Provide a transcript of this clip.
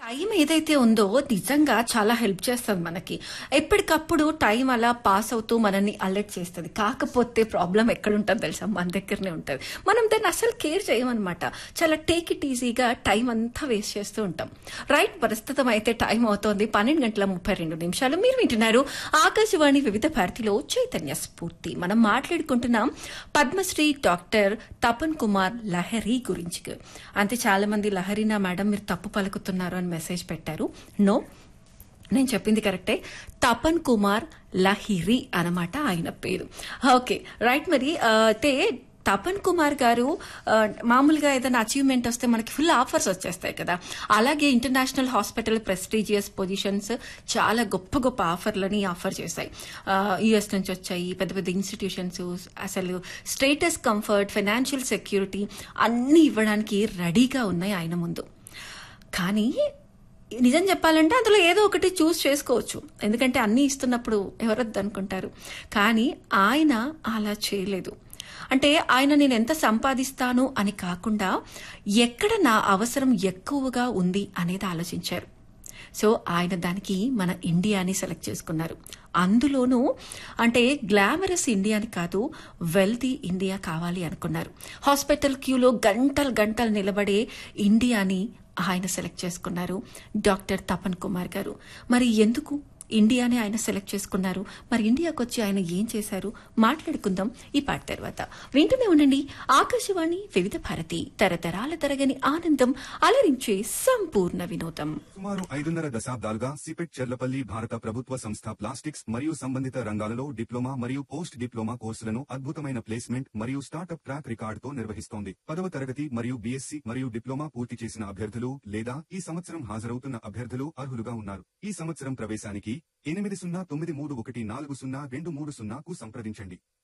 Time ఏదైతే ఉందో నిజంగా చాలా హెల్ప్ చేస్తుంది మనకి. ఎప్పటికప్పుడు టైం అలా పాస్ అవుతూ మనల్ని అలర్ట్ చేస్తుంది. కాకపోతే ప్రాబ్లం ఎక్కడుంటుందో తెలుసా? మన దగ్గరనే ఉంటుంది. మనం దాన్ని అసలు కేర్ చేయమన్నమాట. చాలా టేక్ ఇట్ ఈజీగా టైం అంతా వేస్ట్ చేస్తూ ఉంటాం. రైట్, ప్రస్తుతం అయితే టైం అవుతోంది 12:32. మీరు వింటున్నారు ఆకాశవాణి వివిధ భారతిలో చైతన్య స్ఫూర్తి. మనం మాట్లాడుకుంటున్నాం పద్మశ్రీ డాక్టర్ తపన్ కుమార్ లహరి గురించి. అంతే, చాలా మంది లహరినా మేడం మీరు తప్పు పలుకుతున్నారు అని మెసేజ్ పెట్టారు. నో, నేను చెప్పింది కరెక్టే. తపన్ కుమార్ లహిరి అన్నమాట ఆయన పేరు. Okay, right. మరి అయితే తపన్ కుమార్ గారు మామూలుగా ఏదైనా అచీవ్మెంట్ వస్తే మనకి ఫుల్ ఆఫర్స్ వచ్చేస్తాయి కదా. అలాగే ఇంటర్నేషనల్ హాస్పిటల్ ప్రెస్టీజియస్ పొజిషన్స్ చాలా గొప్ప గొప్ప ఆఫర్లని ఆఫర్ చేశాయి. యుఎస్ నుంచి వచ్చాయి పెద్ద పెద్ద ఇన్స్టిట్యూషన్స్. అసలు స్టేటస్, కంఫర్ట్, ఫైనాన్షియల్ సెక్యూరిటీ అన్ని ఇవ్వడానికి రెడీగా ఉన్నాయి ఆయన ముందు. కానీ నిజం చెప్పాలంటే అందులో ఏదో ఒకటి చూస్ చేసుకోవచ్చు, ఎందుకంటే అన్నీ ఇస్తున్నప్పుడు ఎవరొద్దు అనుకుంటారు. కానీ ఆయన అలా చేయలేదు. అంటే ఆయన నేను ఎంత సంపాదిస్తాను అని కాకుండా ఎక్కడ నా అవసరం ఎక్కువగా ఉంది అనేది ఆలోచించారు. సో ఆయన దానికి మన ఇండియాని సెలెక్ట్ చేసుకున్నారు. అందులోనూ అంటే గ్లామరస్ ఇండియాని కాదు, వెల్తీ ఇండియా కావాలి అనుకున్నారు. హాస్పిటల్ క్యూలో గంటలు గంటలు నిలబడే ఇండియాని ఆయన సెలెక్ట్ చేసుకున్నారు డాక్టర్ తపన్ కుమార్ గారు. మరి ఎందుకు ఇండియాని ఆయన సెలెక్ట్ చేసుకున్నారు? మరి ఇండియాకు వచ్చి ఆయన ఏం చేశారు? మాట్లాడుకుందాం ఈ పాట తర్వాత. వింటూనే ఉండండి ఆకాశవాణి వివిధ భారతి, తరతరాల తరగని ఆనందం, అలరించే సంపూర్ణ వినోదం. సుమారు 5.5 దశాబ్దాలుగా సిపెట్ చెర్లపల్లి భారత ప్రభుత్వ సంస్థ ప్లాస్టిక్స్ మరియు సంబంధిత రంగాలలో డిప్లొమా మరియు పోస్ట్ డిప్లొమా కోర్సులను అద్భుతమైన ప్లేస్మెంట్ మరియు స్టార్టప్ ట్రాక్ రికార్డుతో నిర్వహిస్తోంది. 10వ తరగతి మరియు బీఎస్సీ మరియు డిప్లొమా పూర్తి చేసిన అభ్యర్థులు లేదా ఈ సంవత్సరం హాజరవుతున్న అభ్యర్థులు అర్హులుగా ఉన్నారు. ఈ సంవత్సరం ప్రవేశానికి 809331402330కు సంప్రదించండి.